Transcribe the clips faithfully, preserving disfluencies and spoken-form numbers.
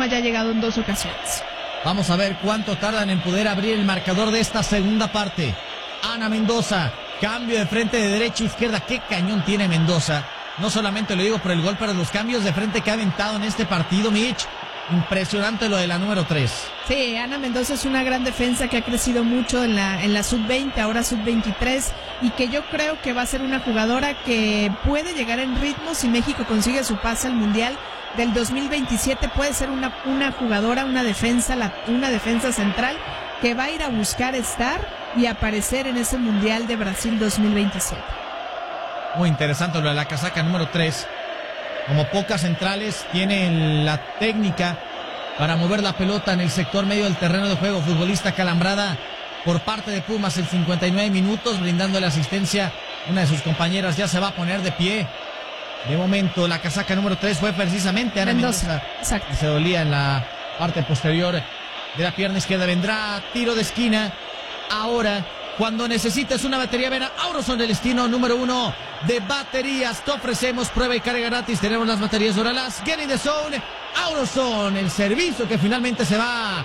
Pumas ya ha llegado en dos ocasiones. Vamos a ver cuánto tardan en poder abrir el marcador de esta segunda parte. Ana Mendoza, cambio de frente de derecha a izquierda. Qué cañón tiene Mendoza. No solamente lo digo por el gol, pero los cambios de frente que ha aventado en este partido, Mitch. Impresionante lo de la número tres. Sí, Ana Mendoza es una gran defensa que ha crecido mucho en la, en la sub veinte, ahora sub veintitrés, y que yo creo que va a ser una jugadora que puede llegar en ritmo si México consigue su pase al Mundial del dos mil veintisiete. Puede ser una, una jugadora, una defensa, la, una defensa central que va a ir a buscar estar y aparecer en ese Mundial de Brasil dos mil veintisiete. Muy interesante lo de la casaca número tres. Como pocas centrales, tiene la técnica para mover la pelota en el sector medio del terreno de juego. Futbolista calambrada por parte de Pumas en cincuenta y nueve minutos, brindándole asistencia. Una de sus compañeras ya se va a poner de pie. De momento, la casaca número tres fue precisamente Ana Mendoza. Mendoza. Exacto. Se dolía en la parte posterior de la pierna izquierda. Vendrá tiro de esquina. Ahora, cuando necesites una batería, ven a Auroson, el destino número uno de baterías. Te ofrecemos prueba y carga gratis. Tenemos las baterías Duralas, Get in the Zone, Auroson, el servicio que finalmente se va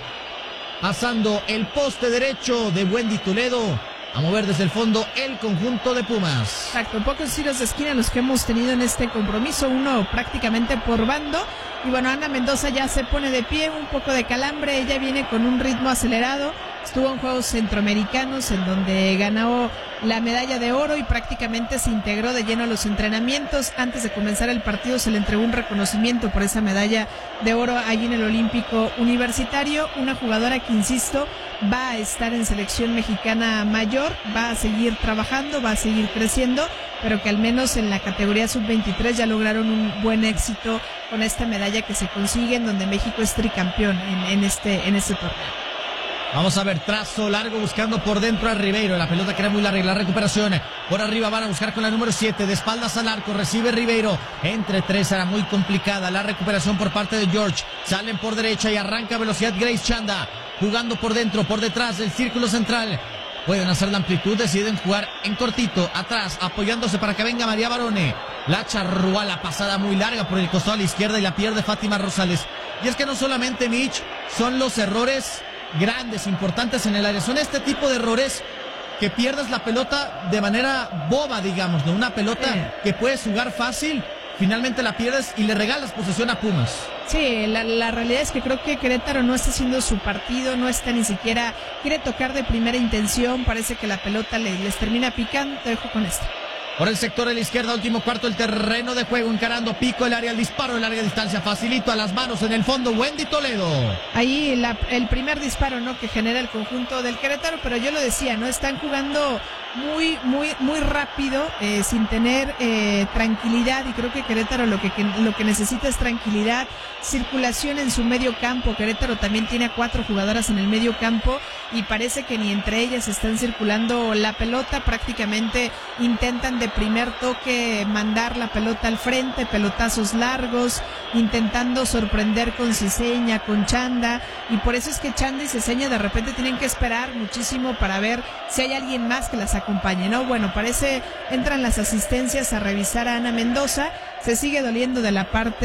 pasando el poste derecho de Wendy Toledo a mover desde el fondo el conjunto de Pumas. Exacto, pocos tiros de esquina los que hemos tenido en este compromiso, uno prácticamente por bando. Y bueno, Ana Mendoza ya se pone de pie, un poco de calambre, ella viene con un ritmo acelerado. Estuvo en Juegos Centroamericanos en donde ganó la medalla de oro y prácticamente se integró de lleno a los entrenamientos. Antes de comenzar el partido se le entregó un reconocimiento por esa medalla de oro allí en el Olímpico Universitario. Una jugadora que, insisto, va a estar en selección mexicana mayor, va a seguir trabajando, va a seguir creciendo, pero que al menos en la categoría sub veintitrés ya lograron un buen éxito con esta medalla que se consigue, en donde México es tricampeón en, en este en este torneo. Vamos a ver, trazo largo buscando por dentro a Ribeiro. La pelota que era muy larga, la recuperación. Por arriba van a buscar con la número siete, de espaldas al arco, recibe Ribeiro. Entre tres era muy complicada. La recuperación por parte de George. Salen por derecha y arranca velocidad Grace Chanda. Jugando por dentro, por detrás del círculo central. Pueden hacer la amplitud, deciden jugar en cortito, atrás, apoyándose para que venga María Barone. La charrúa, la pasada muy larga por el costado a la izquierda y la pierde Fátima Rosales. Y es que no solamente, Mitch, son los errores grandes, importantes en el área. Son este tipo de errores que pierdes la pelota de manera boba, digamos, ¿no? Una pelota sí. que puedes jugar fácil, finalmente la pierdes y le regalas posesión a Pumas. Sí, la, la realidad es que creo que Querétaro no está haciendo su partido, no está ni siquiera, quiere tocar de primera intención, parece que la pelota le, les termina picando. Te dejo con esto. Por el sector de la izquierda, último cuarto, el terreno de juego, encarando pico el área, el disparo, el larga distancia, facilito a las manos en el fondo, Wendy Toledo. Ahí la, el primer disparo, ¿no?, que genera el conjunto del Querétaro, pero yo lo decía, ¿no? Están jugando muy, muy, muy rápido, eh, sin tener eh, tranquilidad, y creo que Querétaro lo que, que, lo que necesita es tranquilidad, circulación en su medio campo. Querétaro también tiene a cuatro jugadoras en el medio campo y parece que ni entre ellas están circulando la pelota, prácticamente intentan de primer toque mandar la pelota al frente, pelotazos largos, intentando sorprender con Ciseña, con Chanda, y por eso es que Chanda y Ciseña de repente tienen que esperar muchísimo para ver si hay alguien más que las acompañe, ¿no? Bueno, parece, entran las asistencias a revisar a Ana Mendoza, se sigue doliendo de la parte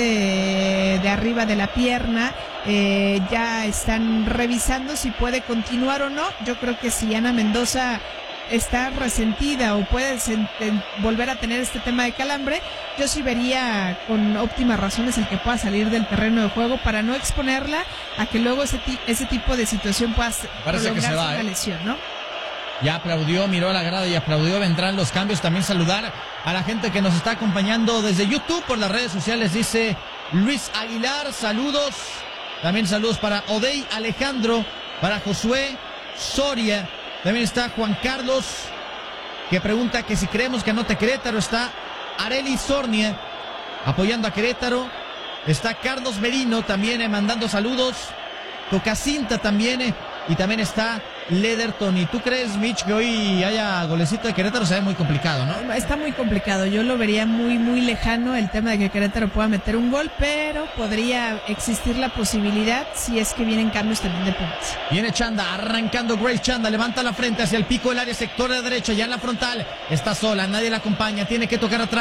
de arriba de la pierna, eh, ya están revisando si puede continuar o no. Yo creo que si Ana Mendoza está resentida o puede volver a tener este tema de calambre, yo sí vería con óptimas razones el que pueda salir del terreno de juego para no exponerla a que luego ese, ese tipo de situación pueda prolongarse una ¿eh? lesión, ¿no? Ya aplaudió, miró a la grada y aplaudió. Vendrán los cambios. También saludar a la gente que nos está acompañando desde YouTube, por las redes sociales. Dice Luis Aguilar, saludos. También saludos para Odey Alejandro, para Josué Soria. También está Juan Carlos, que pregunta que si creemos que anote Querétaro. Está Areli Sornia apoyando a Querétaro. Está Carlos Merino también eh, mandando saludos. Tocacinta también. Eh, y también está Lederton. ¿Y tú crees, Mitch, que hoy haya golecito de Querétaro? Se ve muy complicado, ¿no? Está muy complicado. Yo lo vería muy, muy lejano el tema de que Querétaro pueda meter un gol, pero podría existir la posibilidad si es que vienen cambios también de Pumas. Viene Chanda, arrancando Grace Chanda, levanta la frente hacia el pico del área, sector de derecha, ya en la frontal. Está sola, nadie la acompaña, tiene que tocar atrás.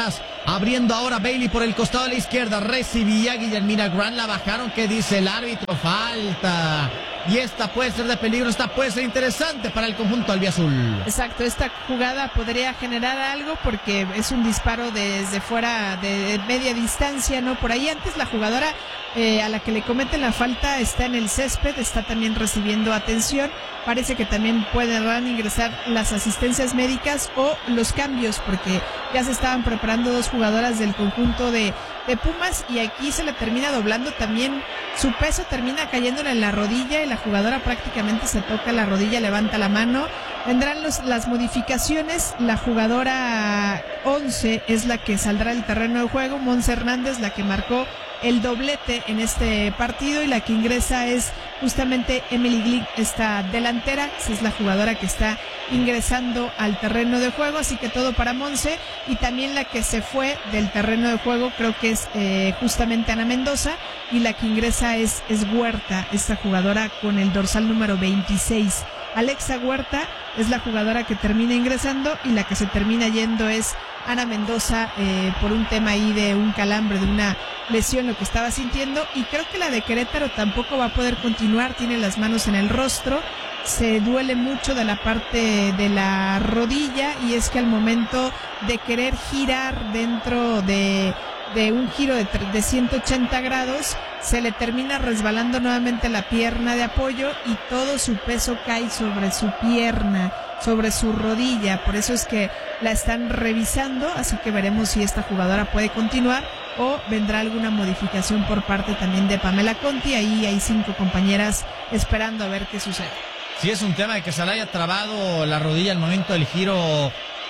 Abriendo ahora Bailey por el costado de la izquierda. Recibía Guillermina Grant. La bajaron. ¿Qué dice el árbitro? Falta. Y esta puede ser de peligro. Esta puede ser interesante para el conjunto albiazul. Exacto. Esta jugada podría generar algo porque es un disparo desde fuera de media distancia, ¿no? Por ahí antes la jugadora eh, a la que le cometen la falta está en el césped. Está también recibiendo atención. Parece que también pueden ingresar las asistencias médicas o los cambios porque ya se estaban preparando dos jugadoras del conjunto de, de Pumas y aquí se le termina doblando también, su peso termina cayéndole en la rodilla y la jugadora prácticamente se toca la rodilla, levanta la mano. Vendrán los, las modificaciones, la jugadora once es la que saldrá del terreno de juego, Monse Hernández, la que marcó el doblete en este partido, y la que ingresa es justamente Emily Glick, esta delantera, es la jugadora que está ingresando al terreno de juego, así que todo para Monse. Y también la que se fue del terreno de juego creo que es eh, justamente Ana Mendoza, y la que ingresa es, es Huerta, esta jugadora con el dorsal número veintiséis. Alexa Huerta es la jugadora que termina ingresando, y la que se termina yendo es Ana Mendoza eh, por un tema ahí de un calambre, de una lesión, lo que estaba sintiendo. Y creo que la de Querétaro tampoco va a poder continuar, tiene las manos en el rostro, se duele mucho de la parte de la rodilla, y es que al momento de querer girar dentro de, de un giro de, de ciento ochenta grados, se le termina resbalando nuevamente la pierna de apoyo y todo su peso cae sobre su pierna, sobre su rodilla. Por eso es que la están revisando, así que veremos si esta jugadora puede continuar o vendrá alguna modificación por parte también de Pamela Conti. Ahí hay cinco compañeras esperando a ver qué sucede. Si es un tema de que se le haya trabado la rodilla al momento del giro,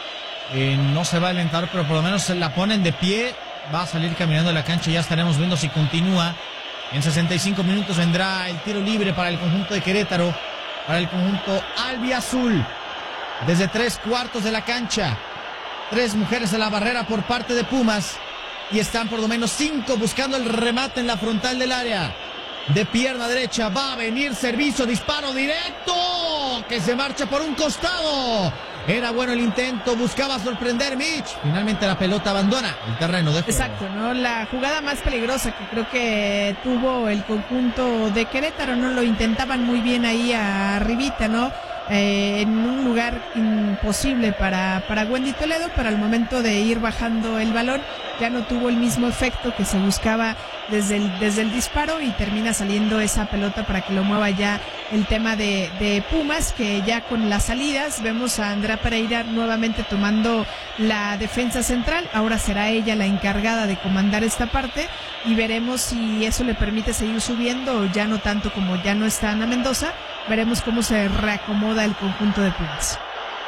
eh, no se va a alentar, pero por lo menos se la ponen de pie, va a salir caminando de la cancha, ya estaremos viendo si continúa. En sesenta y cinco minutos vendrá el tiro libre para el conjunto de Querétaro, para el conjunto albiazul. Desde tres cuartos de la cancha, tres mujeres en la barrera por parte de Pumas, y están por lo menos cinco buscando el remate en la frontal del área. De pierna derecha va a venir servicio, disparo directo que se marcha por un costado. Era bueno el intento, buscaba sorprender Mitch. Finalmente la pelota abandona el terreno de juego. Exacto, ¿no? La jugada más peligrosa que creo que tuvo el conjunto de Querétaro, ¿no? Lo intentaban muy bien ahí arribita, ¿no? Eh, en un lugar imposible para, para Wendy Toledo, pero al momento de ir bajando el balón ya no tuvo el mismo efecto que se buscaba desde el, desde el disparo, y termina saliendo esa pelota para que lo mueva ya el tema de, de Pumas, que ya con las salidas vemos a Andrea Pereira nuevamente tomando la defensa central. Ahora será ella la encargada de comandar esta parte, y veremos si eso le permite seguir subiendo, o ya no tanto, como ya no está Ana Mendoza. Veremos cómo se reacomoda el conjunto de Pumas.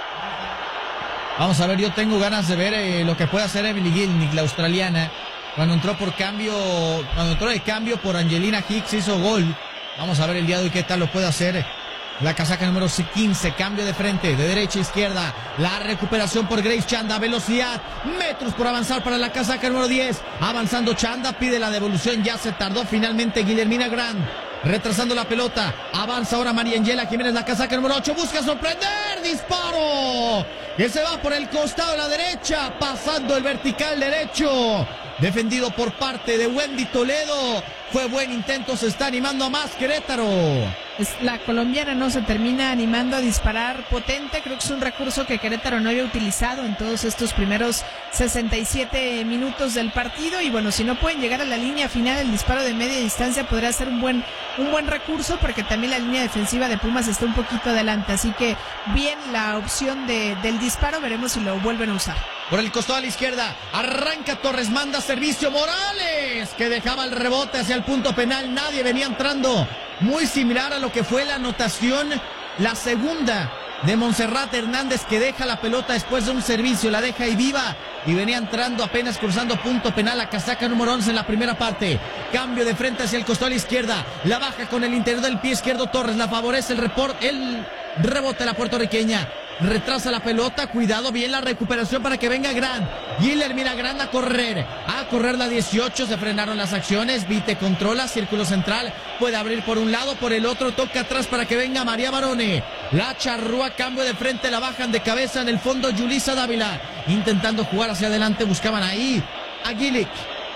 Vamos a ver, yo tengo ganas de ver eh, lo que puede hacer Emily Gilnick, la australiana. Cuando entró por cambio, cuando entró de cambio por Angelina Hicks, hizo gol. Vamos a ver el día de hoy qué tal lo puede hacer la casaca número quince. Cambio de frente, de derecha a izquierda. La recuperación por Grace Chanda. Velocidad, metros por avanzar para la casaca número diez. Avanzando Chanda, pide la devolución, ya se tardó finalmente Guillermina Grant. Retrasando la pelota, avanza ahora María Angela Jiménez, la casaca número ocho, busca sorprender, disparo, que se va por el costado de la derecha, pasando el vertical derecho, defendido por parte de Wendy Toledo. Fue buen intento, se está animando a más Querétaro. La colombiana no se termina animando a disparar potente. Creo que es un recurso que Querétaro no había utilizado en todos estos primeros sesenta y siete minutos del partido. Y bueno, si no pueden llegar a la línea final, el disparo de media distancia podría ser un buen, un buen recurso, porque también la línea defensiva de Pumas está un poquito adelante. Así que bien la opción de, del disparo, veremos si lo vuelven a usar. Por el costado a la izquierda, arranca Torres, manda servicio Morales, que dejaba el rebote hacia el punto penal. Nadie venía entrando. Muy similar a lo que fue la anotación, la segunda de Montserrat Hernández, que deja la pelota después de un servicio, la deja ahí viva, y venía entrando apenas cruzando punto penal la casaca número once en la primera parte. Cambio de frente hacia el costado a la izquierda, la baja con el interior del pie izquierdo Torres, la favorece el report, el rebote de la puertorriqueña. Retrasa la pelota, cuidado, bien la recuperación para que venga Grant. Guillermina Grant a correr, a correr la dieciocho, se frenaron las acciones. Vite controla, círculo central, puede abrir por un lado, por el otro, toca atrás para que venga María Barone. La charrúa, cambio de frente, la bajan de cabeza en el fondo Yulisa Dávila, intentando jugar hacia adelante, buscaban ahí a Gillick.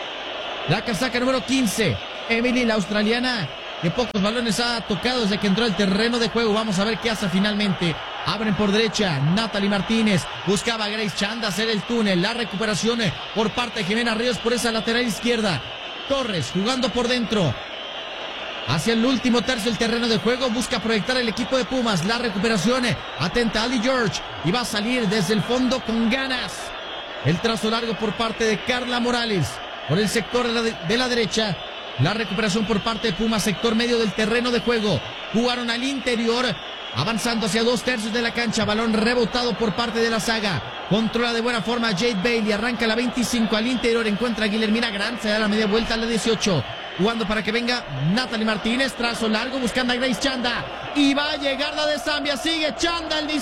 La casaca número quince, Emily, la australiana, que pocos balones ha tocado desde que entró al terreno de juego. Vamos a ver qué hace finalmente. Abren por derecha, Natalie Martínez. Buscaba a Grace Chanda hacer el túnel. La recuperación por parte de Jimena Ríos por esa lateral izquierda. Torres jugando por dentro. Hacia el último tercio del terreno de juego. Busca proyectar el equipo de Pumas. La recuperación. Atenta Ali George. Y va a salir desde el fondo con ganas. El trazo largo por parte de Carla Morales. Por el sector de la, de, de la derecha. La recuperación por parte de Pumas. Sector medio del terreno de juego. Jugaron al interior. Avanzando hacia dos tercios de la cancha. Balón rebotado por parte de la saga. Controla de buena forma Jade Bailey. Arranca la veinticinco al interior. Encuentra a Guillermina Grant. Se da la media vuelta a la dieciocho. Jugando para que venga Natalie Martínez. Trazo largo buscando a Grace Chanda. Y va a llegar la de Zambia. Sigue Chanda el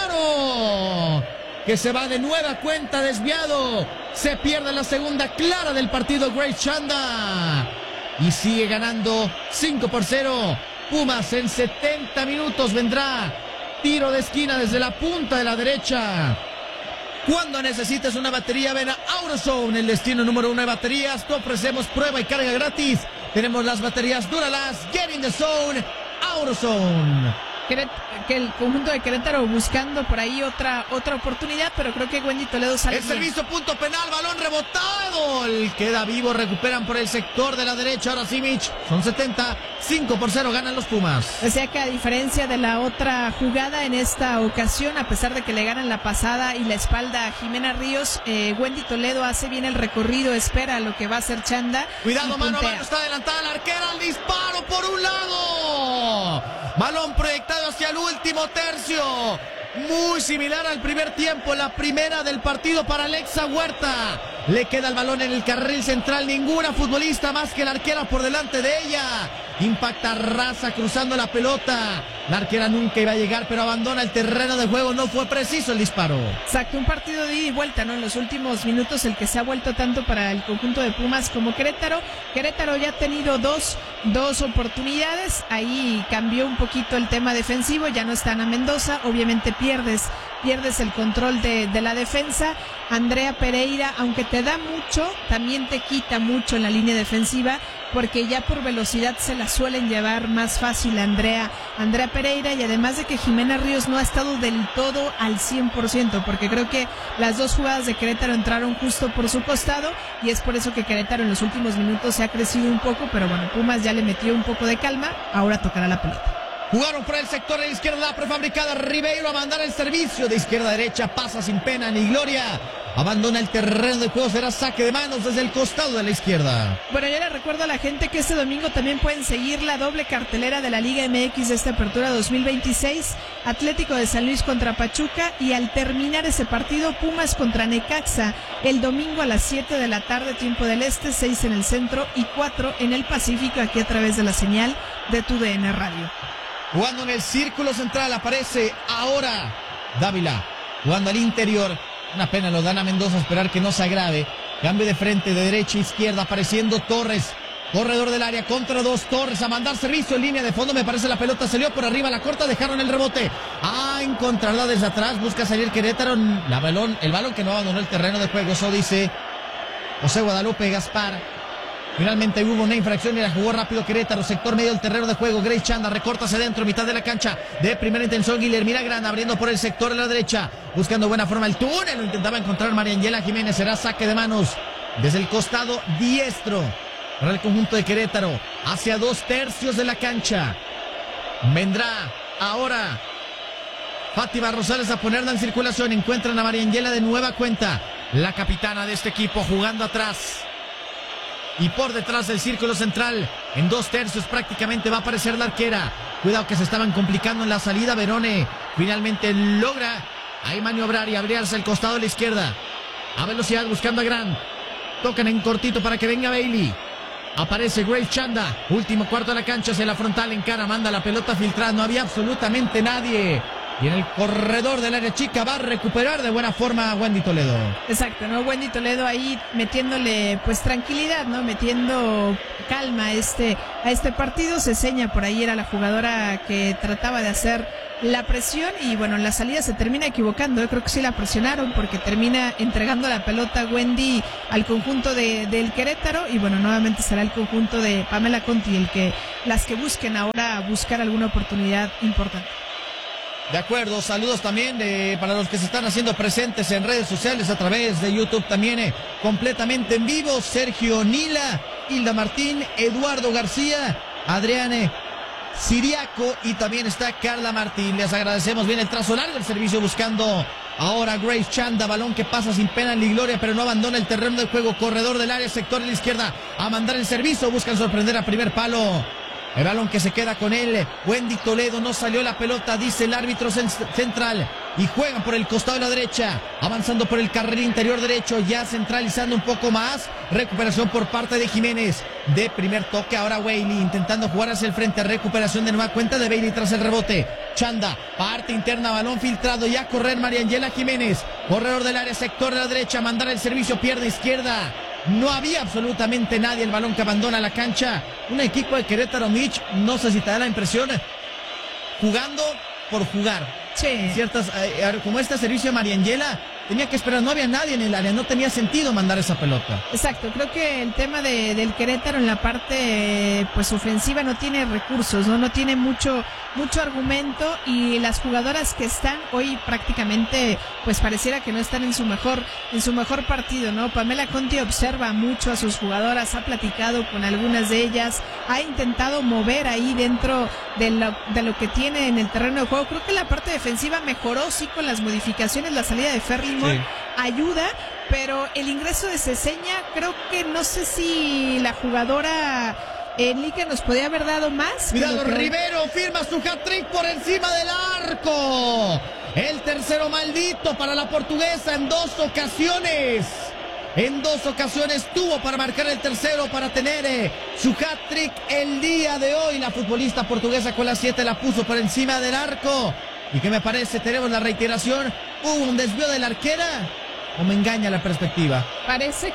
disparo. Que se va de nueva cuenta desviado. Se pierde la segunda clara del partido Grace Chanda. Y sigue ganando cinco por cero. Pumas en setenta minutos vendrá tiro de esquina desde la punta de la derecha. Cuando necesites una batería, ven a AutoZone, el destino número uno de baterías. Te ofrecemos prueba y carga gratis. Tenemos las baterías Duralast, Get in the Zone, AutoZone. Que el conjunto de Querétaro buscando por ahí otra otra oportunidad, pero creo que Wendy Toledo sale el bien. Servicio, punto penal, balón rebotado. El queda vivo, recuperan por el sector de la derecha. Ahora sí, Mitch, son setenta, cinco por cero ganan los Pumas. O sea que a diferencia de la otra jugada en esta ocasión, a pesar de que le ganan la pasada y la espalda a Jimena Ríos, eh, Wendy Toledo hace bien el recorrido, espera lo que va a hacer Chanda. Cuidado, mano a mano, está adelantada la arquera, el disparo por un lado. Balón proyectado hacia el último tercio. Muy similar al primer tiempo, la primera del partido para Alexa Huerta. Le queda el balón en el carril central, ninguna futbolista más que la arquera por delante de ella. Impacta Raza cruzando la pelota. La arquera nunca iba a llegar, pero abandona el terreno de juego. No fue preciso el disparo. Exacto, un partido de ida y vuelta, ¿no? En los últimos minutos, el que se ha vuelto tanto para el conjunto de Pumas como Querétaro. Querétaro ya ha tenido dos, dos oportunidades. Ahí cambió un poquito el tema defensivo. Ya no está Ana Mendoza. Obviamente pierdes, pierdes el control de, de la defensa. Andrea Pereira, aunque te da mucho, también te quita mucho en la línea defensiva, porque ya por velocidad se la suelen llevar más fácil a Andrea, Andrea Pereira, y además de que Jimena Ríos no ha estado del todo al cien por ciento, porque creo que las dos jugadas de Querétaro entraron justo por su costado, y es por eso que Querétaro en los últimos minutos se ha crecido un poco, pero bueno, Pumas ya le metió un poco de calma, ahora tocará la pelota. Jugaron por el sector de la izquierda, la prefabricada, Ribeiro a mandar el servicio de izquierda a derecha, pasa sin pena ni gloria. Abandona el terreno de juego, será saque de manos desde el costado de la izquierda. Bueno, yo le recuerdo a la gente que este domingo también pueden seguir la doble cartelera de la Liga M X de esta apertura dos mil veintiséis. Atlético de San Luis contra Pachuca, y al terminar ese partido, Pumas contra Necaxa, el domingo a las siete de la tarde, tiempo del este, seis en el centro y cuatro en el Pacífico, aquí a través de la señal de Tu D N Radio. Jugando en el círculo central, aparece ahora Dávila, jugando al interior. Una pena lo dan a Mendoza, esperar que no se agrave. Cambio de frente, de derecha a izquierda, apareciendo Torres. Corredor del área, contra dos, Torres a mandar servicio en línea de fondo. Me parece la pelota salió por arriba, la corta, dejaron el rebote. A encontrarla desde atrás, busca salir Querétaro. La balón, el balón que no abandonó el terreno de juego, eso dice José Guadalupe Gaspar. Finalmente hubo una infracción y la jugó rápido Querétaro, sector medio del terreno de juego. Grace Chanda recorta hacia adentro, mitad de la cancha, de primera intención. Guillermina Gran abriendo por el sector de la derecha, buscando buena forma el túnel, lo intentaba encontrar Mariangela Jiménez. Será saque de manos desde el costado diestro para el conjunto de Querétaro, hacia dos tercios de la cancha. Vendrá ahora Fátima Rosales a ponerla en circulación. Encuentran a Mariangela de nueva cuenta, la capitana de este equipo, jugando atrás y por detrás del círculo central. En dos tercios prácticamente va a aparecer la arquera. Cuidado que se estaban complicando en la salida. Verone finalmente logra ahí maniobrar y abrirse al costado de la izquierda. A velocidad buscando a Gran. Tocan en cortito para que venga Bailey. Aparece Grace Chanda. Último cuarto de la cancha hacia la frontal. Encara, manda la pelota filtrada. No había absolutamente nadie. Y en el corredor del área chica va a recuperar de buena forma a Wendy Toledo. Exacto, ¿no? Wendy Toledo ahí metiéndole pues tranquilidad, ¿no? Metiendo calma a este, a este partido. Ceseña por ahí era la jugadora que trataba de hacer la presión y bueno, en la salida se termina equivocando. Yo creo que sí la presionaron porque termina entregando la pelota Wendy al conjunto de, del Querétaro y bueno, nuevamente será el conjunto de Pamela Conti el que las que busquen ahora buscar alguna oportunidad importante. De acuerdo, saludos también de, para los que se están haciendo presentes en redes sociales a través de YouTube también eh, completamente en vivo. Sergio Nila, Hilda Martín, Eduardo García, Adriane Siriaco y también está Carla Martín. Les agradecemos bien el trazo largo, el servicio buscando ahora Grace Chanda, balón que pasa sin pena ni gloria, pero no abandona el terreno del juego, corredor del área, sector de la izquierda, a mandar el servicio, buscan sorprender a primer palo. El balón que se queda con él, Wendy Toledo, no salió la pelota, dice el árbitro central, y juegan por el costado de la derecha, avanzando por el carril interior derecho, ya centralizando un poco más, recuperación por parte de Jiménez, de primer toque, ahora Bailey, intentando jugar hacia el frente, recuperación de nueva cuenta de Bailey tras el rebote, Chanda, parte interna, balón filtrado, y a correr Mariangela Jiménez, corredor del área, sector de la derecha, mandar el servicio, pierna izquierda. No había absolutamente nadie, el balón que abandona la cancha. Un equipo de Querétaro, Mitch, no sé si te da la impresión, jugando por jugar. Sí. Ciertas, eh, como este servicio de Mariangela, tenía que esperar, no había nadie en el área, no tenía sentido mandar esa pelota. Exacto, creo que el tema de, del Querétaro en la parte pues ofensiva no tiene recursos, no, no tiene mucho, mucho argumento y las jugadoras que están hoy prácticamente pues pareciera que no están en su mejor, en su mejor partido, ¿no? Pamela Conti observa mucho a sus jugadoras, ha platicado con algunas de ellas, ha intentado mover ahí dentro de lo, de lo que tiene en el terreno de juego. Creo que la parte defensiva mejoró sí con las modificaciones, la salida de Ferli sí. ayuda, pero el ingreso de Ceseña creo que no sé si la jugadora Enrique nos podía haber dado más. Cuidado, que... Rivero firma su hat-trick por encima del arco. El tercero maldito para la portuguesa en dos ocasiones. En dos ocasiones tuvo para marcar el tercero, para tener eh, su hat-trick el día de hoy. La futbolista portuguesa con la siete la puso por encima del arco. ¿Y qué me parece? Tenemos la reiteración. ¿Hubo un desvío de la arquera? ¿O me engaña la perspectiva? Parece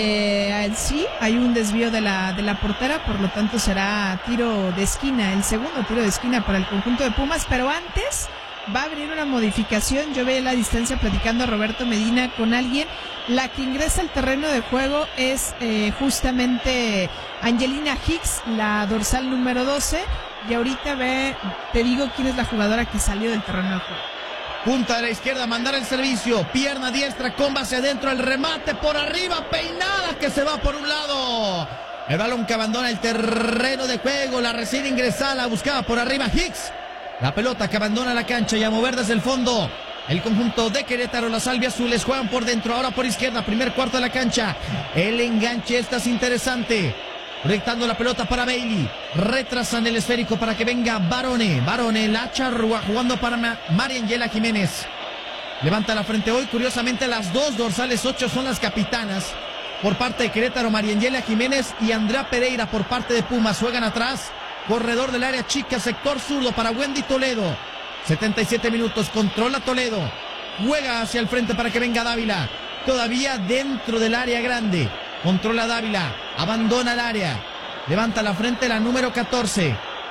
que sí, hay un desvío de la, de la portera, por lo tanto será tiro de esquina, el segundo tiro de esquina para el conjunto de Pumas, pero antes va a venir una modificación. Yo veía la distancia platicando a Roberto Medina con alguien. La que ingresa al terreno de juego es eh, justamente Angelina Hicks, la dorsal número doce, y ahorita ve, te digo quién es la jugadora que salió del terreno de juego. Punta de la izquierda, mandar el servicio, pierna diestra, comba hacia adentro, el remate por arriba, peinada que se va por un lado. El balón que abandona el terreno de juego, la recién ingresada, la buscaba por arriba Hicks. La pelota que abandona la cancha y a mover desde el fondo. El conjunto de Querétaro, las albiazules juegan por dentro, ahora por izquierda, primer cuarto de la cancha. El enganche esta es interesante. Proyectando la pelota para Bailey. Retrasan el esférico para que venga Barone. Barone, la charrúa, jugando para Ma- Mariangela Jiménez. Levanta la frente hoy. Curiosamente, las dos dorsales ocho son las capitanas. Por parte de Querétaro, Mariangela Jiménez y Andrea Pereira por parte de Pumas. Juegan atrás. Corredor del área chica, sector zurdo para Wendy Toledo. setenta y siete minutos, controla Toledo. Juega hacia el frente para que venga Dávila. Todavía dentro del área grande. Controla Dávila, abandona el área, levanta la frente la número catorce.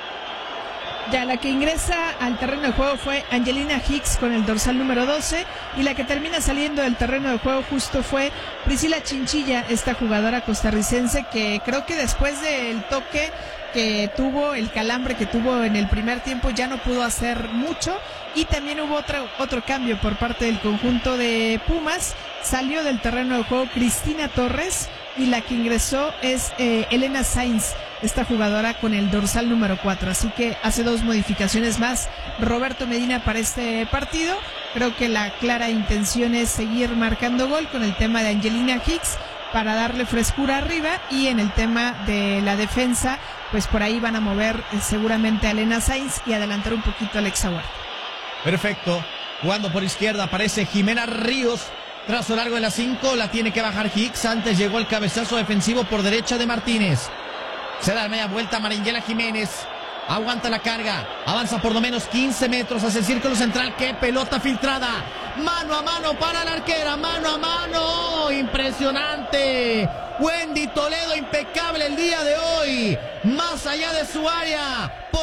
Ya la que ingresa al terreno de juego fue Angelina Hicks con el dorsal número doce y la que termina saliendo del terreno de juego justo fue Priscila Chinchilla, esta jugadora costarricense que creo que después del toque que tuvo, el calambre que tuvo en el primer tiempo ya no pudo hacer mucho y también hubo otro, otro cambio por parte del conjunto de Pumas. Salió del terreno de juego Cristina Torres y la que ingresó es eh, Elena Sainz, esta jugadora con el dorsal número cuatro. Así que hace dos modificaciones más Roberto Medina para este partido. Creo que la clara intención es seguir marcando gol con el tema de Angelina Hicks para darle frescura arriba y en el tema de la defensa, pues por ahí van a mover eh, seguramente a Elena Sainz y adelantar un poquito a Alexa Huerta. Perfecto. Jugando por izquierda aparece Jimena Ríos. Trazo largo de la cinco, la tiene que bajar Hicks. Antes llegó el cabezazo defensivo por derecha de Martínez. Se da la media vuelta Mariangela Jiménez. Aguanta la carga. Avanza por lo menos quince metros hacia el círculo central. ¡Qué pelota filtrada! Mano a mano para la arquera. Mano a mano. Impresionante. Wendy Toledo impecable el día de hoy. Más allá de su área. Por delante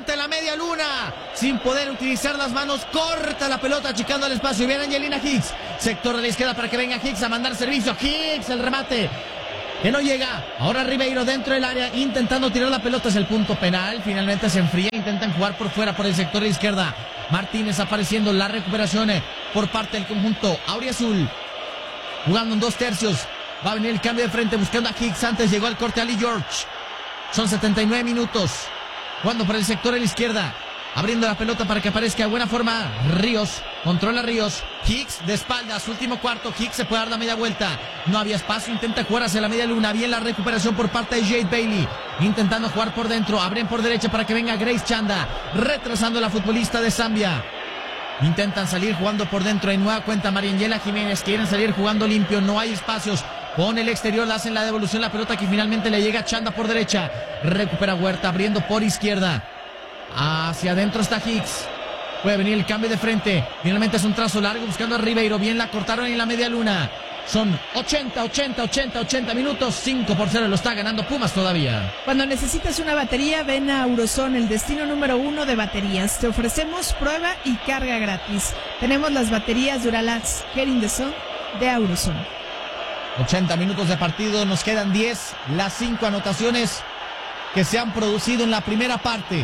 pelota en la media luna, sin poder utilizar las manos, corta la pelota achicando el espacio, y viene Angelina Hicks, sector de la izquierda para que venga Hicks a mandar servicio. Hicks, el remate que no llega. Ahora Ribeiro dentro del área intentando tirar la pelota, es el punto penal. Finalmente se enfría, intentan jugar por fuera por el sector de la izquierda. Martínez apareciendo, la recuperación por parte del conjunto auriazul, jugando en dos tercios. Va a venir el cambio de frente buscando a Hicks. Antes llegó el corte a Lee George. Son setenta y nueve minutos jugando por el sector de la izquierda, abriendo la pelota para que aparezca de buena forma Ríos. Controla Ríos. Hicks de espaldas, último cuarto. Hicks se puede dar la media vuelta, no había espacio, intenta jugar hacia la media luna. Bien la recuperación por parte de Jade Bailey, intentando jugar por dentro. Abren por derecha para que venga Grace Chanda, retrasando la futbolista de Zambia. Intentan salir jugando por dentro. En nueva cuenta Mariangela Jiménez, quieren salir jugando limpio, no hay espacios. Con el exterior le hacen la devolución, la pelota que finalmente le llega a Chanda por derecha. Recupera Huerta abriendo por izquierda. Hacia adentro está Hicks. Puede venir el cambio de frente. Finalmente es un trazo largo buscando a Ribeiro. Bien la cortaron en la media luna. Son ochenta, ochenta, ochenta, ochenta minutos. cinco por cero lo está ganando Pumas todavía. Cuando necesitas una batería, ven a Auroson, el destino número uno de baterías. Te ofrecemos prueba y carga gratis. Tenemos las baterías Duralax Get in the Sun de Auroson. ochenta minutos de partido, nos quedan diez. Las cinco anotaciones que se han producido en la primera parte.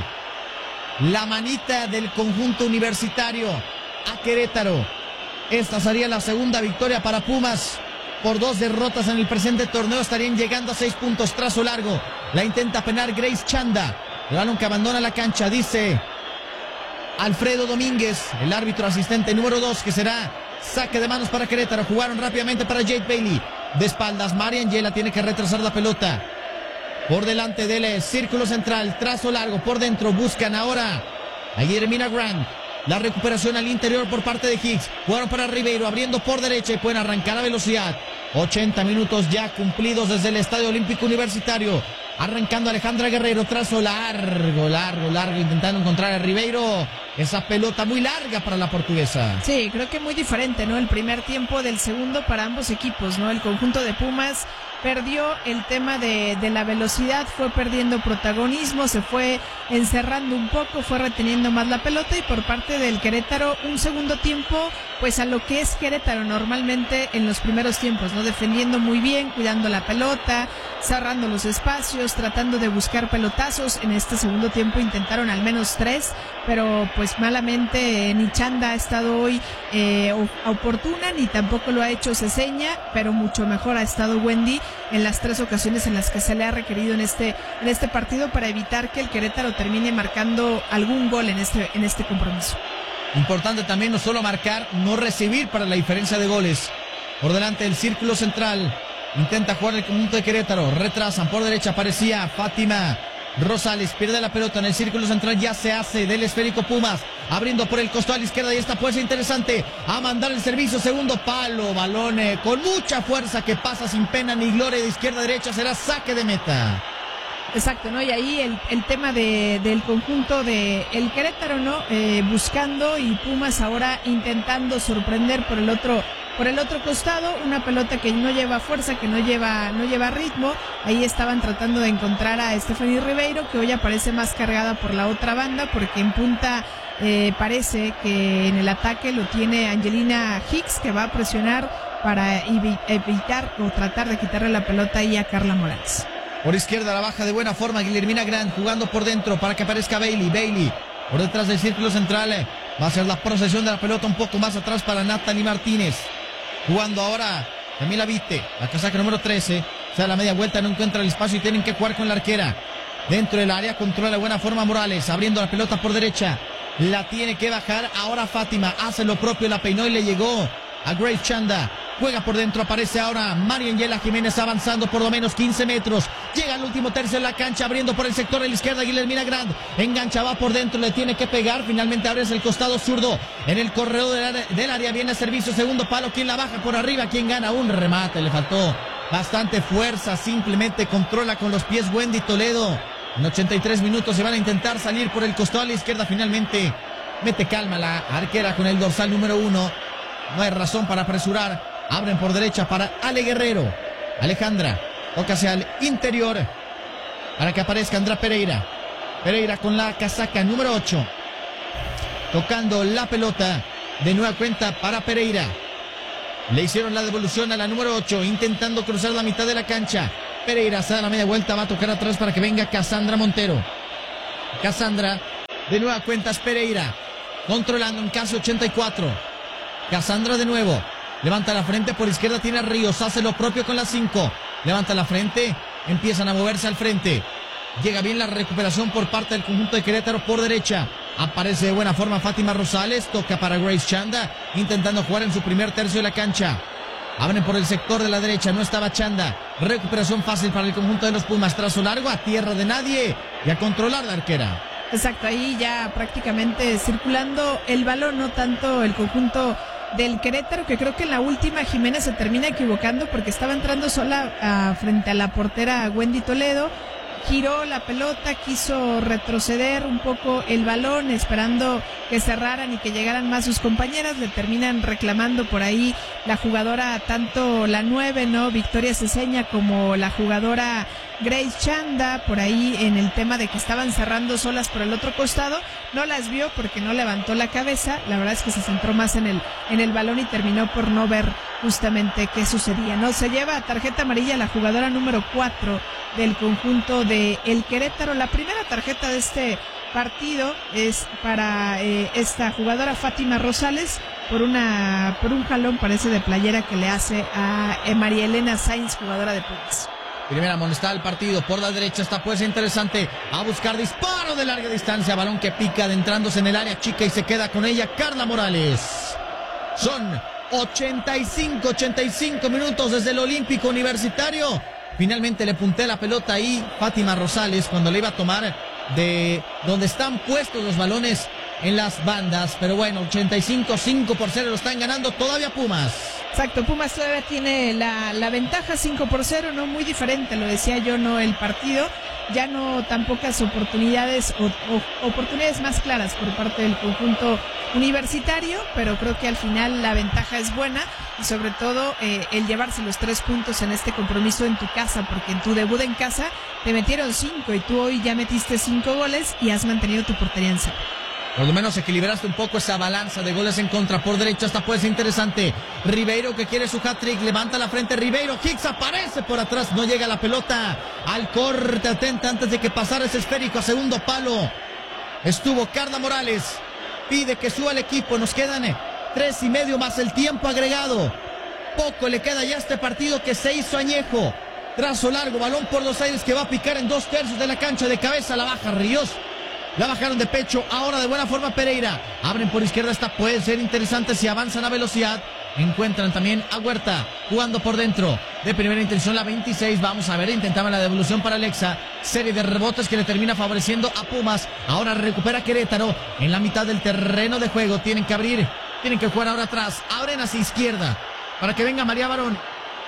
La manita del conjunto universitario a Querétaro. Esta sería la segunda victoria para Pumas. Por dos derrotas en el presente torneo estarían llegando a seis puntos. Trazo largo, la intenta penar Grace Chanda. El balón que abandona la cancha, dice Alfredo Domínguez, el árbitro asistente número dos, que será saque de manos para Querétaro. Jugaron rápidamente para Jade Bailey. De espaldas, Mariangela tiene que retrasar la pelota. Por delante del círculo central, trazo largo, por dentro, buscan ahora a Guillermina Grant. La recuperación al interior por parte de Hicks. Jugaron para Ribeiro, abriendo por derecha y pueden arrancar a velocidad. ochenta minutos ya cumplidos desde el Estadio Olímpico Universitario. Arrancando Alejandra Guerrero, trazo largo, largo, largo, intentando encontrar a Ribeiro. Esa pelota muy larga para la portuguesa. Sí, creo que muy diferente, ¿no? El primer tiempo del segundo para ambos equipos, ¿no? El conjunto de Pumas perdió el tema de, de la velocidad, fue perdiendo protagonismo, se fue encerrando un poco, fue reteniendo más la pelota, y por parte del Querétaro un segundo tiempo pues a lo que es Querétaro normalmente en los primeros tiempos, ¿no? Defendiendo muy bien, cuidando la pelota, cerrando los espacios, tratando de buscar pelotazos. En este segundo tiempo intentaron al menos tres, pero pues malamente ni Chanda ha estado hoy eh, oportuna, ni tampoco lo ha hecho Ceseña, pero mucho mejor ha estado Wendy en las tres ocasiones en las que se le ha requerido en este en este partido para evitar que el Querétaro termine marcando algún gol en este en este compromiso. Importante también no solo marcar, no recibir para la diferencia de goles. Por delante del círculo central intenta jugar el conjunto de Querétaro, retrasan por derecha, aparecía Fátima Rosales, pierde la pelota en el círculo central, ya se hace del esférico Pumas, abriendo por el costado a la izquierda, y esta puede ser interesante, a mandar el servicio, segundo palo, balón eh, con mucha fuerza que pasa sin pena ni gloria, de izquierda a derecha, será saque de meta. Exacto, ¿no? Y ahí el, el tema de, del conjunto de el Querétaro, ¿no? Eh, buscando, y Pumas ahora intentando sorprender por el otro por el otro costado, una pelota que no lleva fuerza, que no lleva no lleva ritmo. Ahí estaban tratando de encontrar a Stephanie Ribeiro, que hoy aparece más cargada por la otra banda, porque en punta eh, parece que en el ataque lo tiene Angelina Hicks, que va a presionar para evitar o tratar de quitarle la pelota ahí a Carla Morales. Por izquierda la baja de buena forma Guillermina Grant, jugando por dentro para que aparezca Bailey. Bailey por detrás del círculo central, va a ser la procesión de la pelota un poco más atrás para Natalie Martínez. Jugando ahora Camila Vite, la casaca número trece, se da la media vuelta, no encuentra el espacio y tienen que jugar con la arquera. Dentro del área controla de buena forma Morales, abriendo la pelota por derecha, la tiene que bajar ahora Fátima, hace lo propio, la peinó y le llegó a Grace Chanda. Juega por dentro, aparece ahora Mariangela Jiménez avanzando por lo menos quince metros. Llega al último tercio de la cancha, abriendo por el sector de la izquierda Guillermina Grant. Engancha, va por dentro, le tiene que pegar. Finalmente abre el costado zurdo. En el corredor del área, del área viene el servicio, segundo palo. ¿Quién la baja por arriba? ¿Quién gana? Un remate, le faltó bastante fuerza. Simplemente controla con los pies Wendy Toledo. En ochenta y tres minutos se van a intentar salir por el costado a la izquierda. Finalmente mete calma la arquera con el dorsal número uno. No hay razón para apresurar. Abren por derecha para Ale Guerrero. Alejandra toca hacia el interior para que aparezca Andrea Pereira. Pereira con la casaca número ocho. Tocando la pelota. De nueva cuenta para Pereira. Le hicieron la devolución a la número ocho. Intentando cruzar la mitad de la cancha. Pereira se da la media vuelta. Va a tocar atrás para que venga Cassandra Montero. Cassandra. De nueva cuenta es Pereira. Controlando en casi ochenta y cuatro. Cassandra de nuevo. Levanta la frente por izquierda. Tiene a Ríos. Hace lo propio con la cinco. Levanta la frente. Empiezan a moverse al frente. Llega bien la recuperación por parte del conjunto de Querétaro por derecha. Aparece de buena forma Fátima Rosales. Toca para Grace Chanda. Intentando jugar en su primer tercio de la cancha. Abren por el sector de la derecha. No estaba Chanda. Recuperación fácil para el conjunto de los Pumas. Trazo largo a tierra de nadie. Y a controlar la arquera. Exacto, ahí ya prácticamente circulando el balón. No tanto el conjunto del Querétaro, que creo que en la última Jiménez se termina equivocando porque estaba entrando sola a, frente a la portera Wendy Toledo. Giró la pelota, quiso retroceder un poco el balón, esperando que cerraran y que llegaran más sus compañeras. Le terminan reclamando por ahí la jugadora, tanto la nueve, ¿no? Victoria Ceseña, como la jugadora Grace Chanda, por ahí en el tema de que estaban cerrando solas por el otro costado. No las vio porque no levantó la cabeza. La verdad es que se centró más en el, en el balón y terminó por no ver justamente qué sucedía, ¿no? Se lleva tarjeta amarilla la jugadora número cuatro del conjunto de el Querétaro. La primera tarjeta de este partido es para eh, esta jugadora Fátima Rosales por una por un jalón, parece, de playera que le hace a eh, María Elena Sainz, jugadora de Pumas. Primera amonestada al partido por la derecha. Esta puede ser interesante. A buscar disparo de larga distancia. Balón que pica adentrándose en el área chica y se queda con ella Carla Morales. Son ochenta y cinco, ochenta y cinco minutos desde el Olímpico Universitario. Finalmente le punté la pelota ahí Fátima Rosales cuando le iba a tomar de donde están puestos los balones en las bandas. Pero bueno, ochenta y cinco, cinco por cero, lo están ganando todavía Pumas. Exacto, Pumas todavía tiene la, la ventaja, cinco por cero, no muy diferente, lo decía yo, no el partido. Ya no tan pocas oportunidades o, o oportunidades más claras por parte del conjunto universitario, pero creo que al final la ventaja es buena y sobre todo eh, el llevarse los tres puntos en este compromiso en tu casa, porque en tu debut en casa te metieron cinco y tú hoy ya metiste cinco goles y has mantenido tu portería en cero. Por lo menos equilibraste un poco esa balanza de goles en contra. Por derecha esta puede ser interesante. Ribeiro que quiere su hat-trick. Levanta la frente Ribeiro. Hicks aparece por atrás. No llega la pelota al corte. Atenta antes de que pasara ese esférico a segundo palo. Estuvo Carla Morales. Pide que suba el equipo. Nos quedan tres y medio más el tiempo agregado. Poco le queda ya a este partido que se hizo añejo. Trazo largo. Balón por los aires que va a picar en dos tercios de la cancha. De cabeza la baja Ríos. La bajaron de pecho, ahora de buena forma Pereira. Abren por izquierda, esta puede ser interesante si avanzan a velocidad. Encuentran también a Huerta, jugando por dentro. De primera intención la veintiséis, vamos a ver, intentaban la devolución para Alexa. Serie de rebotes que le termina favoreciendo a Pumas. Ahora recupera Querétaro en la mitad del terreno de juego. Tienen que abrir, tienen que jugar ahora atrás. Abren hacia izquierda para que venga María Barón.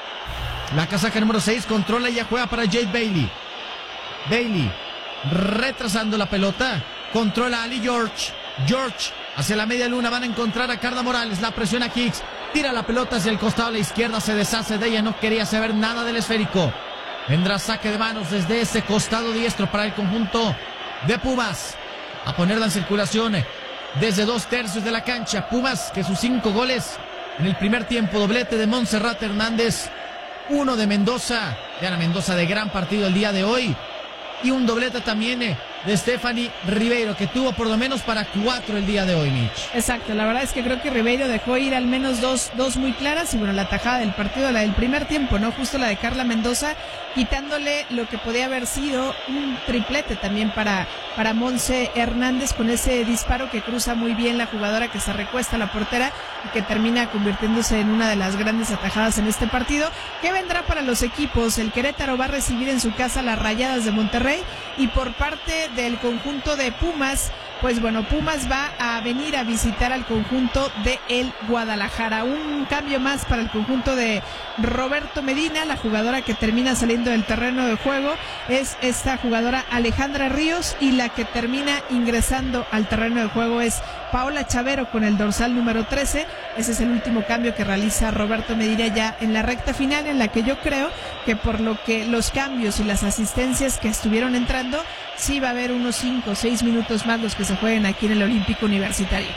La casaca número seis controla y ya juega para Jade Bailey. Bailey. Retrasando la pelota, controla a Ali George. George hacia la media luna, van a encontrar a Carla Morales, la presiona Hicks, tira la pelota hacia el costado a la izquierda, se deshace de ella, no quería saber nada del esférico. Vendrá saque de manos desde ese costado diestro para el conjunto de Pumas, a ponerla en circulación desde dos tercios de la cancha. Pumas que sus cinco goles en el primer tiempo, doblete de Montserrat Hernández, uno de Mendoza, Diana Mendoza de gran partido el día de hoy. Y un doblete también de Stephanie Ribeiro, que tuvo por lo menos para cuatro el día de hoy, Mitch. Exacto, la verdad es que creo que Ribeiro dejó ir al menos dos, dos muy claras. Y bueno, la tajada del partido, la del primer tiempo, ¿no? Justo la de Carla Mendoza, quitándole lo que podía haber sido un triplete también para, para Monse Hernández, con ese disparo que cruza muy bien la jugadora, que se recuesta a la portera y que termina convirtiéndose en una de las grandes atajadas en este partido. ¿Qué vendrá para los equipos? El Querétaro va a recibir en su casa las Rayadas de Monterrey. Y por parte del conjunto de Pumas, pues bueno, Pumas va a venir a visitar al conjunto de el Guadalajara. Un cambio más para el conjunto de Roberto Medina. La jugadora que termina saliendo del terreno de juego es esta jugadora Alejandra Ríos, y la que termina ingresando al terreno de juego es Paola Chavero con el dorsal número trece. Ese es el último cambio que realiza Roberto Medina ya en la recta final, en la que yo creo que por lo que los cambios y las asistencias que estuvieron entrando, sí va a haber unos cinco o seis minutos más los que se jueguen aquí en el Olímpico Universitario.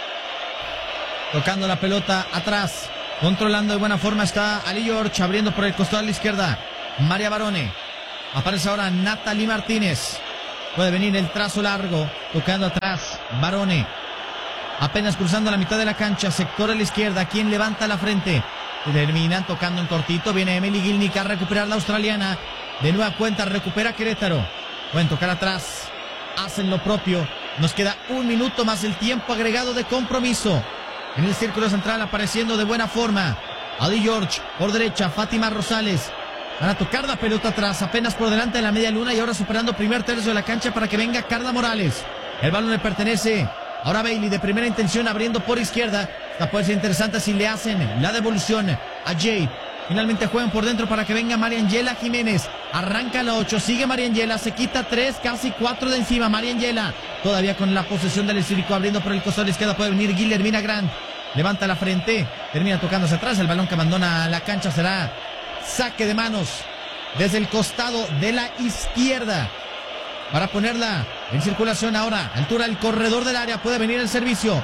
Tocando la pelota atrás, controlando de buena forma está Ali George, abriendo por el costado a la izquierda María Barone. Aparece ahora Natalie Martínez. Puede venir el trazo largo, tocando atrás Barone. Apenas cruzando la mitad de la cancha, sector a la izquierda, quien levanta la frente. Terminan tocando en cortito, viene Emily Gilnick a recuperar la australiana. De nueva cuenta recupera Querétaro. Pueden tocar atrás, hacen lo propio. Nos queda un minuto más el tiempo agregado de compromiso. En el círculo central apareciendo de buena forma Ali George, por derecha Fátima Rosales. Van a tocar la pelota atrás, apenas por delante de la media luna y ahora superando primer tercio de la cancha para que venga Carla Morales. El balón le pertenece ahora a Bailey de primera intención, abriendo por izquierda. Esta puede ser interesante si le hacen la devolución a Jade. Finalmente juegan por dentro para que venga Mariangela Jiménez. Arranca la ocho, sigue Mariangela, se quita tres, casi cuatro de encima. Mariangela todavía con la posesión del esférico, abriendo por el costado de la izquierda puede venir Guillermina Grant. Levanta la frente, termina tocándose atrás. El balón que abandona la cancha será saque de manos desde el costado de la izquierda para ponerla en circulación ahora. Altura del corredor del área, puede venir el servicio.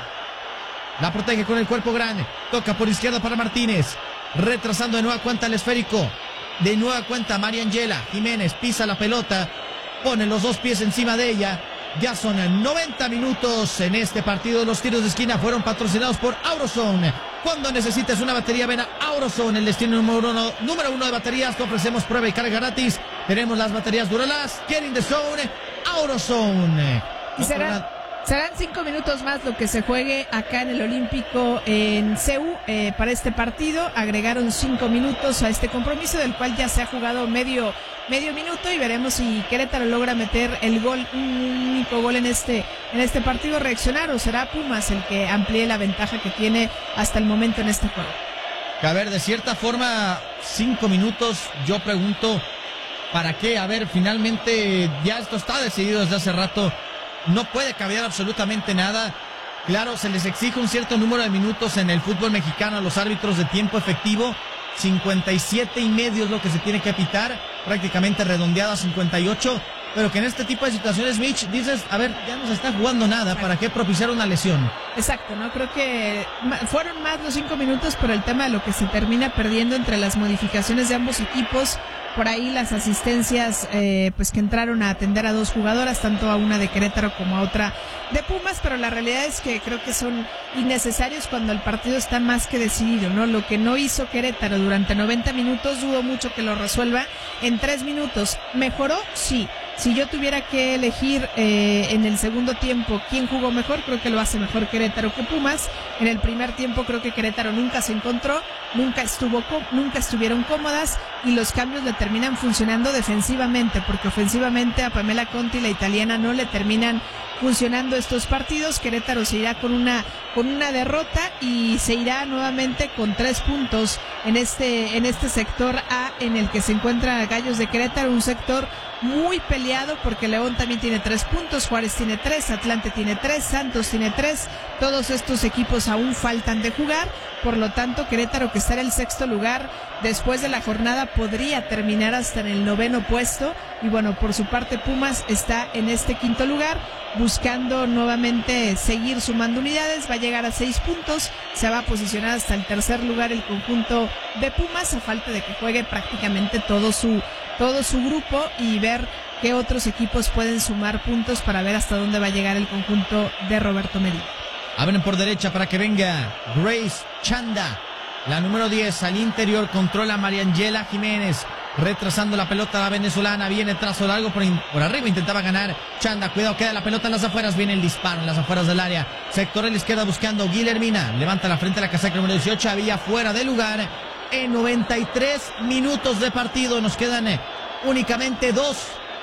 La protege con el cuerpo grande. Toca por izquierda para Martínez. Retrasando de nueva cuenta el esférico. De nueva cuenta Mariangela Jiménez pisa la pelota. Pone los dos pies encima de ella. Ya son noventa minutos en este partido. Los tiros de esquina fueron patrocinados por Aurizone. Cuando necesites una batería, ven a Aurizone, el destino número uno, número uno de baterías. Te ofrecemos prueba y carga gratis. Tenemos las baterías Duralast, Get in the Zone, Aurizone. Y será... Serán cinco minutos más lo que se juegue acá en el Olímpico en C E U eh, para este partido. Agregaron cinco minutos a este compromiso, del cual ya se ha jugado medio, medio minuto, y veremos si Querétaro logra meter el gol, un único gol en este, en este partido, reaccionar, o será Pumas el que amplíe la ventaja que tiene hasta el momento en este juego. A ver, de cierta forma, cinco minutos, yo pregunto, ¿para qué? A ver, finalmente ya esto está decidido desde hace rato. No puede cambiar absolutamente nada. Claro, se les exige un cierto número de minutos en el fútbol mexicano a los árbitros de tiempo efectivo. cincuenta y siete y medio es lo que se tiene que pitar, prácticamente redondeado a cincuenta y ocho. Pero que en este tipo de situaciones, Mitch, dices, a ver, ya no se está jugando nada, ¿para qué propiciar una lesión? Exacto, ¿no? Creo que fueron más los cinco minutos por el tema de lo que se termina perdiendo entre las modificaciones de ambos equipos. Por ahí las asistencias eh, pues que entraron a atender a dos jugadoras, tanto a una de Querétaro como a otra de Pumas, pero la realidad es que creo que son innecesarios cuando el partido está más que decidido, ¿no? Lo que no hizo Querétaro durante noventa minutos, dudo mucho que lo resuelva en tres minutos. ¿Mejoró? Sí. Si yo tuviera que elegir eh, en el segundo tiempo quién jugó mejor, creo que lo hace mejor Querétaro que Pumas. En el primer tiempo creo que Querétaro nunca se encontró, nunca estuvo nunca estuvieron cómodas, y los cambios le terminan funcionando defensivamente, porque ofensivamente a Pamela Conti, la italiana, no le terminan funcionando estos partidos. Querétaro se irá con una con una derrota y se irá nuevamente con tres puntos en este en este sector A en el que se encuentra Gallos de Querétaro, un sector muy peleado porque León también tiene tres puntos, Juárez tiene tres, Atlante tiene tres, Santos tiene tres. Todos estos equipos aún faltan de jugar, por lo tanto Querétaro, que está en el sexto lugar después de la jornada, podría terminar hasta en el noveno puesto, y bueno, por su parte Pumas está en este quinto lugar buscando nuevamente seguir sumando unidades. Va a llegar a seis puntos, se va a posicionar hasta el tercer lugar el conjunto de Pumas, a falta de que juegue prácticamente todo su todo su grupo y ver qué otros equipos pueden sumar puntos para ver hasta dónde va a llegar el conjunto de Roberto Medina. Abren por derecha para que venga Grace Chanda, la número diez, al interior, controla Mariangela Jiménez, retrasando la pelota la venezolana, viene trazo largo por, in, por arriba, intentaba ganar Chanda, cuidado, queda la pelota en las afueras, viene el disparo en las afueras del área, sector a la izquierda buscando Guillermina, levanta la frente a la casaca número dieciocho, había fuera de lugar. En noventa y tres minutos de partido nos quedan únicamente dos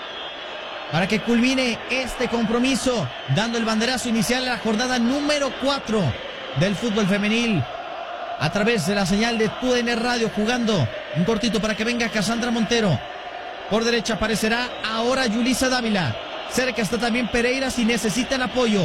para que culmine este compromiso, dando el banderazo inicial a la jornada número cuatro del fútbol femenil a través de la señal de T U D N Radio, jugando un cortito para que venga Cassandra Montero. Por derecha aparecerá ahora Yulisa Dávila, cerca está también Pereira si necesitan apoyo.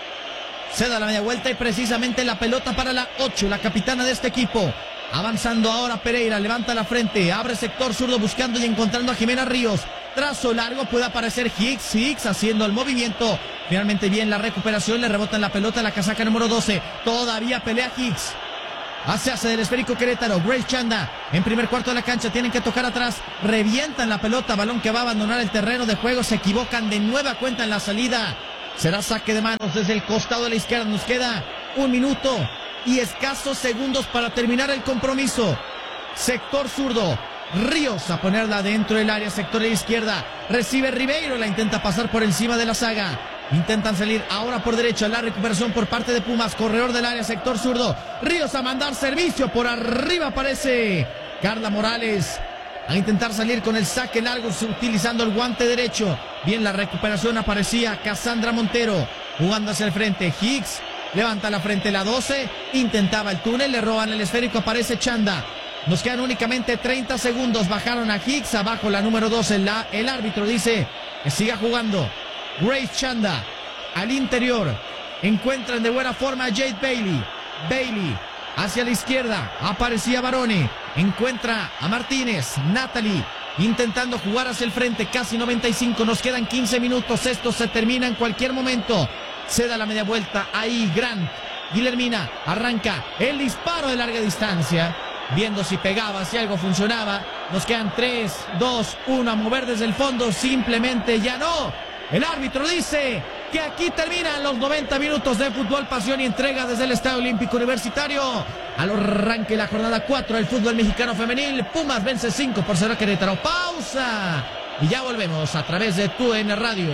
Se da la media vuelta y precisamente la pelota para la ocho, la capitana de este equipo. Avanzando ahora Pereira, levanta la frente, abre sector zurdo buscando y encontrando a Jimena Ríos. trazo largo, puede aparecer Hicks, Hicks haciendo el movimiento, finalmente bien la recuperación, le rebota en la pelota la casaca número doce, todavía pelea Hicks. Hace hace del esférico Querétaro, Grace Chanda en primer cuarto de la cancha, tienen que tocar atrás, revientan la pelota, balón que va a abandonar el terreno de juego, se equivocan de nueva cuenta en la salida, será saque de manos desde el costado de la izquierda, nos queda un minuto y escasos segundos para terminar el compromiso. Sector zurdo, Ríos a ponerla dentro del área, sector de la izquierda, recibe Ribeiro, la intenta pasar por encima de la saga. Intentan salir ahora por derecha, la recuperación por parte de Pumas, corredor del área, sector zurdo, Ríos a mandar servicio, por arriba aparece Carla Morales, a intentar salir con el saque largo utilizando el guante derecho, bien la recuperación, aparecía Cassandra Montero, jugando hacia el frente, Hicks, levanta la frente la doce, intentaba el túnel, le roban el esférico, aparece Chanda, nos quedan únicamente treinta segundos, bajaron a Hicks, abajo la número doce, la, el árbitro dice que siga jugando. Grace Chanda al interior, encuentran de buena forma a Jade Bailey, Bailey hacia la izquierda, aparecía Barone, encuentra a Martínez, Natalie intentando jugar hacia el frente, casi noventa y cinco, nos quedan quince minutos, esto se termina en cualquier momento, se da la media vuelta, ahí Grant, Guillermina arranca el disparo de larga distancia, viendo si pegaba, si algo funcionaba, nos quedan tres, dos, uno, a mover desde el fondo, simplemente ya no. El árbitro dice que aquí terminan los noventa minutos de fútbol, pasión y entrega desde el Estadio Olímpico Universitario. Al arranque la jornada cuatro del fútbol mexicano femenil, Pumas vence cinco por cero a Querétaro. Pausa y ya volvemos a través de Tu D N Radio.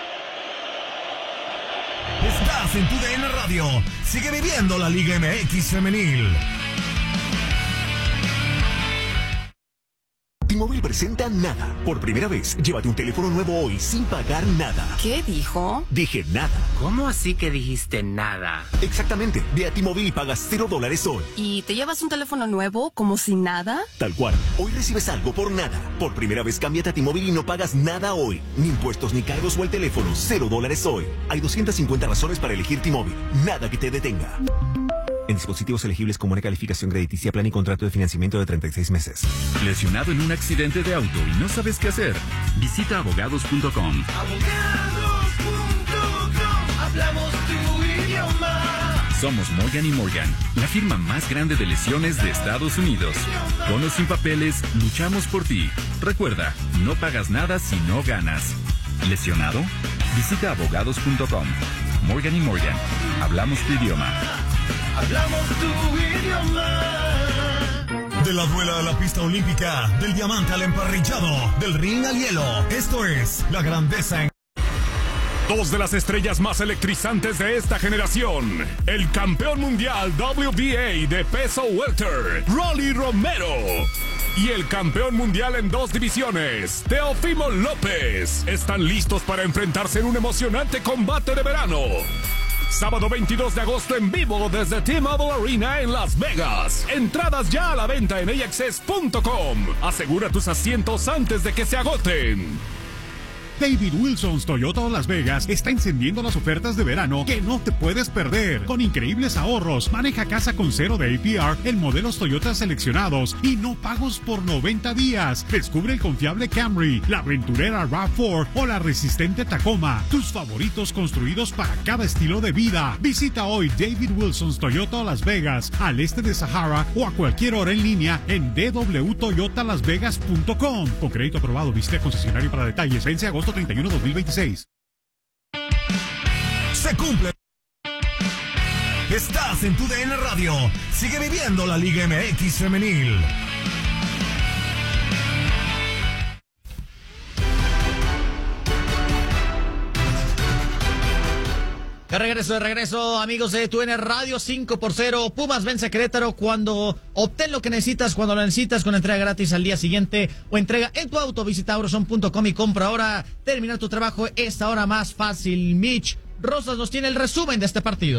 Estás en Tu D N Radio. Sigue viviendo la Liga M X femenil. T-Mobile presenta Nada. Por primera vez, llévate un teléfono nuevo hoy sin pagar nada. ¿Qué dijo? Dije nada. ¿Cómo así que dijiste nada? Exactamente. Ve a T-Mobile y pagas cero dólares hoy. ¿Y te llevas un teléfono nuevo como si nada? Tal cual. Hoy recibes algo por nada. Por primera vez, cámbiate a T-Mobile y no pagas nada hoy. Ni impuestos ni cargos o el teléfono. Cero dólares hoy. Hay doscientas cincuenta razones para elegir T-Mobile. Nada que te detenga. En dispositivos elegibles con buena calificación crediticia, plan y contrato de financiamiento de treinta y seis meses. ¿Lesionado en un accidente de auto y no sabes qué hacer? Visita abogados punto com. Abogados punto com. Hablamos tu idioma. Somos Morgan y Morgan, la firma más grande de lesiones de Estados Unidos. Con o sin papeles, luchamos por ti. Recuerda, no pagas nada si no ganas. ¿Lesionado? Visita abogados punto com. Morgan y Morgan, hablamos tu idioma. Hablamos tu idioma. De la duela a la pista olímpica, del diamante al emparrillado, del ring al hielo. Esto es la grandeza en... Dos de las estrellas más electrizantes de esta generación. El campeón mundial W B A de peso welter, Rolly Romero. Y el campeón mundial en dos divisiones, Teófimo López, están listos para enfrentarse en un emocionante combate de verano. Sábado veintidós de agosto en vivo desde T-Mobile Arena en Las Vegas. Entradas ya a la venta en A X S punto com. Asegura tus asientos antes de que se agoten. David Wilson's Toyota Las Vegas está encendiendo las ofertas de verano que no te puedes perder. Con increíbles ahorros, maneja casa con cero de A P R en modelos Toyota seleccionados y no pagos por noventa días. Descubre el confiable Camry, la aventurera RAV cuatro o la resistente Tacoma. Tus favoritos construidos para cada estilo de vida. Visita hoy David Wilson's Toyota Las Vegas, al este de Sahara o a cualquier hora en línea en d w toyota las vegas punto com. Con crédito aprobado, visita concesionario para detalles. Vence agosto treinta y uno, dos mil veintiséis. Se cumple. Estás en Tu D N Radio. Sigue viviendo la Liga M X femenil. De regreso, de regreso, amigos de Tu D N Radio, cinco por cero. Pumas vence a Querétaro cuando obtén lo que necesitas, cuando lo necesitas, con entrega gratis al día siguiente o entrega en tu auto. Visita auroson punto com y compra ahora. Terminar tu trabajo es ahora más fácil. Mitch Rosas nos tiene el resumen de este partido.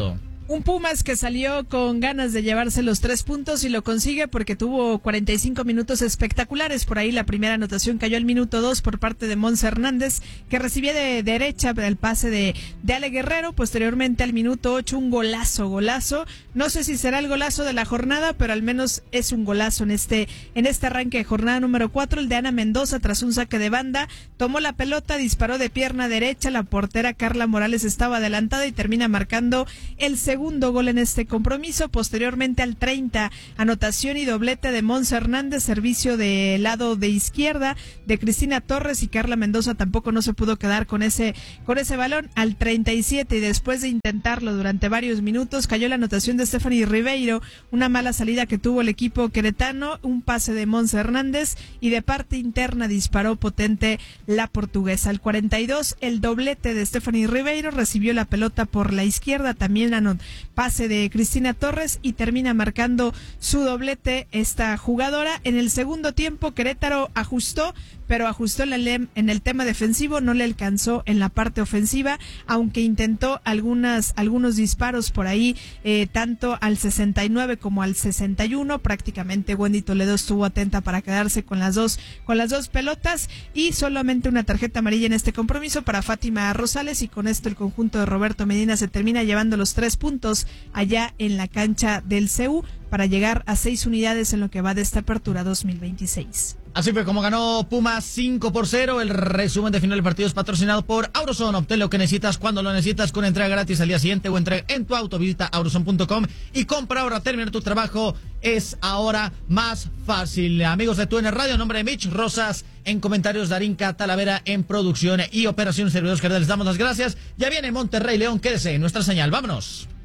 Un Pumas que salió con ganas de llevarse los tres puntos y lo consigue porque tuvo cuarenta y cinco minutos espectaculares. Por ahí la primera anotación cayó al minuto dos por parte de Monse Hernández, que recibía de derecha el pase de, de Ale Guerrero. Posteriormente al minuto ocho un golazo, golazo. No sé si será el golazo de la jornada, pero al menos es un golazo en este, en este arranque de jornada número cuatro. El de Ana Mendoza tras un saque de banda. Tomó la pelota, disparó de pierna derecha. La portera Carla Morales estaba adelantada y termina marcando el segundo segundo gol en este compromiso. Posteriormente al treinta, anotación y doblete de Monse Hernández, servicio del lado de izquierda de Cristina Torres, y Carla Mendoza tampoco no se pudo quedar con ese, con ese balón. Al treinta y siete, y después de intentarlo durante varios minutos, cayó la anotación de Stephanie Ribeiro, una mala salida que tuvo el equipo queretano, un pase de Monse Hernández, y de parte interna disparó potente la portuguesa. Al cuarenta y dos, el doblete de Stephanie Ribeiro, recibió la pelota por la izquierda, también anotó pase de Cristina Torres, y termina marcando su doblete esta jugadora. En el segundo tiempo Querétaro ajustó, pero ajustó en el, en el tema defensivo, no le alcanzó en la parte ofensiva, aunque intentó algunas algunos disparos por ahí, eh, tanto al sesenta y nueve como al sesenta y uno. Prácticamente Wendy Toledo estuvo atenta para quedarse con las dos con las dos pelotas, y solamente una tarjeta amarilla en este compromiso para Fátima Rosales, y con esto el conjunto de Roberto Medina se termina llevando los tres puntos allá en la cancha del C U para llegar a seis unidades en lo que va de esta apertura dos mil veintiséis. Así fue como ganó Pumas cinco por cero. El resumen de final del partido es patrocinado por AutoZone. Obtén lo que necesitas cuando lo necesitas, con entrega gratis al día siguiente o entrega en tu auto. Visita autozone punto com y compra ahora. Terminar tu trabajo es ahora más fácil. Amigos de T U N Radio, en nombre de Mitch Rosas, en comentarios Darinka Talavera, en producción y operación servidores que les damos las gracias. Ya viene Monterrey León, quédese en nuestra señal. Vámonos.